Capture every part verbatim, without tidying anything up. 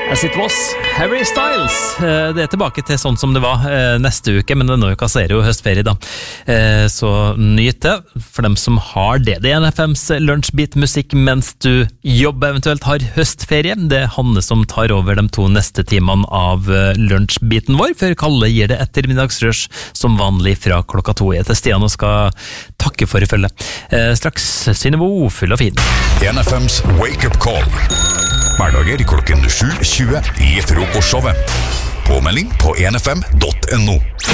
As it was, Harry Styles. Det er tilbake til sånn som det var neste uke, men denne uka så er det jo høstferie da. Så nyt det for dem som har det. Det er N F M's lunsjbeat-musikk mens du jobber, eventuelt har høstferie. Det er Hanne som tar over de to neste timene av lunsjbeaten vår, før Kalle gir det ettermiddagsrørs som vanlig fra klokka to. Jeg heter Stian og skal takke for i følge. Straks Synnøve full og fin. N F M's Wake Up Call. Hverdager klokken sju tjue i frokostshowet. Påmelding på n f m punktum n o.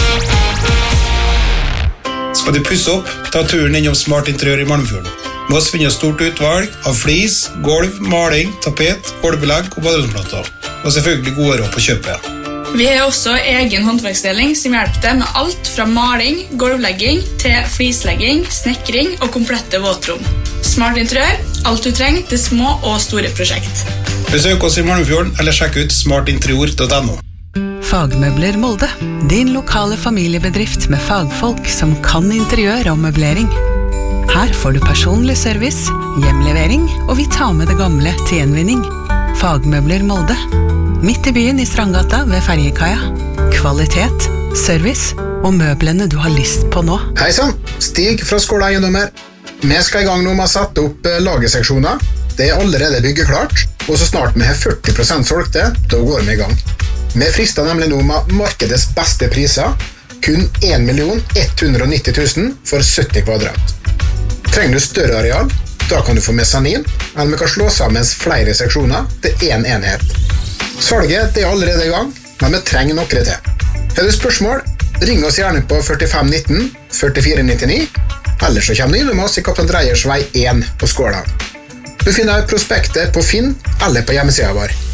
Skal du pusse opp, ta turen innom Smart Interiør i Malmefjorden. Med oss finner stort utvalg av flis, gulv, maling, tapet, gulvbelegg og baderomsplater. Og selvfølgelig gode råd på kjøpet. Vi har også egen håndverksdeling som hjelper deg med alt fra maling, gulvlegging til flislegging, snekring og komplette våtrom. Smart Interiør, alt du trenger til små og store prosjekt. Besøk oss i Malmefjorden eller sjekk ut smart interior punktum n o. Fagmøbler Molde, din lokale familiebedrift med fagfolk som kan interiør og møblering. Her får du personlig service, hjemlevering, og vi tar med det gamle til gjenvinning. Fagmøbler Molde, midt i byen i Strandgata ved Ferjekaia. Kvalitet, service og møblene du har lyst på nå. Hei sann, Stig fra Skåla Eiendommer. Vi skal i gang nå med å sette opp lagerseksjoner. Det er allerede byggeklart, og så snart vi har førti prosent solgte, da går vi i gang. Vi frister nemlig nå med markedets beste priser, kun en million ett hundre og nitti tusen for sytti kvadrat. Trenger du større areal, da kan du få mesanin, eller vi kan slå sammen flere seksjoner til en enhet. Salget det er allerede i gang, men vi trenger noe til. Har du spørsmål, ring oss gjerne på førtifem nitten førtifire nittini, eller så kommer du innom oss i Kaptein Dreyers vei én på Skåla. Du finner prospektet på Finn eller på hjemmesiden vår.